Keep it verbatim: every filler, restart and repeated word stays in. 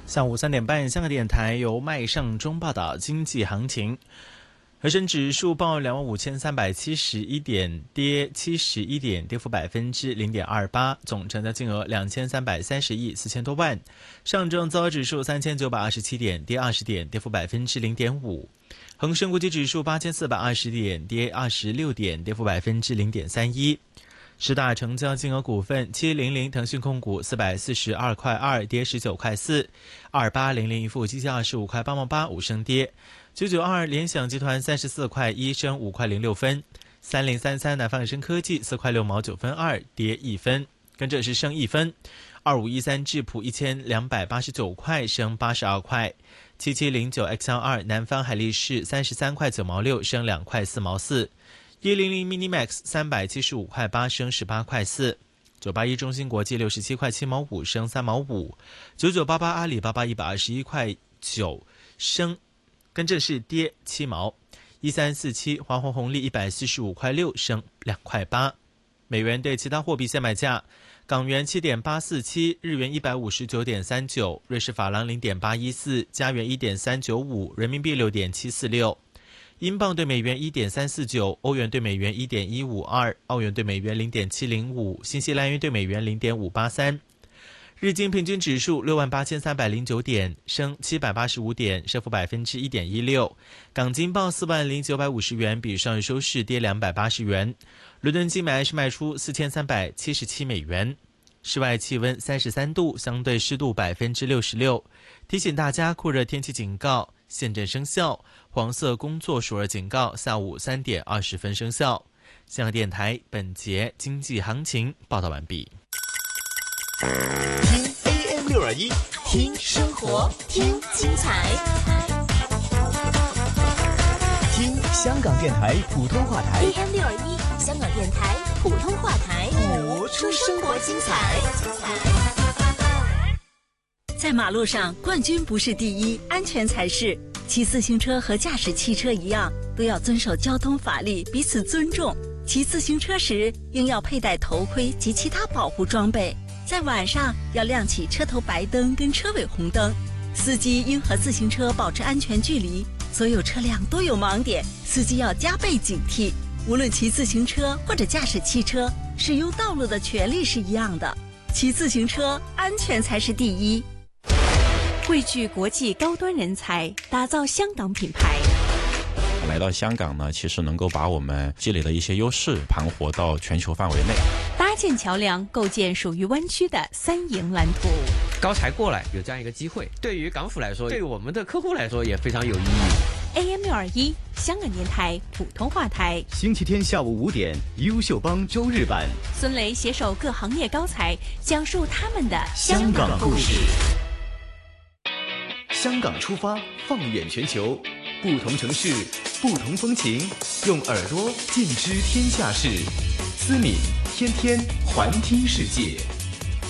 下午三点半，香港电台由麦尚中报道经济行情。恒生指数报两万五千三百七十一点，跌七十一点，跌幅百分之零点二八，总成交金额两千三百三十亿四千多万。上证综合指数三千九百二十七点，跌二十点，跌幅百分之零点五。恒生国际指数八千四百二十点，跌二十六点，跌幅百分之零点三一。十大成交金额股份：七零零腾讯控股四百四十二块二，跌十九块四；二八零零一富基金二十五块八毛八，五升跌；九九二联想集团三十四块一，升五块零六分；三零三三南方恒生科技四块六毛九分二，跌一分，跟着是升一分；二五一三智普一千两百八十九块，升八十二块；七七零九 X L 二南方海力士三十三块九毛六，升两块四毛四。一零零 Minimax 三百七十五块八，升十八块四；九八一中芯国际六十七块七毛五，升三毛五；九九八八阿里巴巴一百二十一块九，升，跟着是跌七毛；一三四七华虹红利一百四十五块六，升两块八。美元对其他货币现买价：港元七点八四七，日元一百五十九点三九，瑞士法郎零点八一四，加元一点三九五，人民币六点七四六。英镑对美元 一点三四九，欧元对美元 一点一五二，澳元对美元 零点七零五，新西兰元对美元 零点五八三。日经平均指数六万八千三百零九点，升七百八十五点，升幅百分之一点一六。港金报四万零九百五十元，比上日收市跌两百八十元。伦敦金买是卖出四千三百七十七美元。室外气温三十三度，相对湿度百分之六十六。提醒大家，酷热天气警告现正生效，黄色工作暑热警告下午三点二十分生效。香港电台本节经济行情报道完毕。 听 A M 六二一，听生活，听精彩，听香港电台普通话台 A M 六二一，香港电台普通话台， 活出生活精彩。 在马路上，冠军不是第一，安全才是。骑自行车和驾驶汽车一样，都要遵守交通法律，彼此尊重。骑自行车时，应要佩戴头盔及其他保护装备。在晚上，要亮起车头白灯跟车尾红灯。司机应和自行车保持安全距离。所有车辆都有盲点，司机要加倍警惕。无论骑自行车或者驾驶汽车，使用道路的权利是一样的。骑自行车，安全才是第一。汇聚国际高端人才，打造香港品牌。 来到香港呢，其实能够把我们积累的一些优势盘活到全球范围内， 搭建桥梁，构建属于湾区的三赢蓝图。 高才过来有这样一个机会，对于港府来说，对于我们的客户来说也非常有意义。 A M 六二一，香港电台普通话台， 星期天下午五点，优秀帮周日版， 孙雷携手各行业高才，讲述他们的香港故事。香港出发，放眼全球，不同城市，不同风情，用耳朵见知天下事。思敏天天环听世界。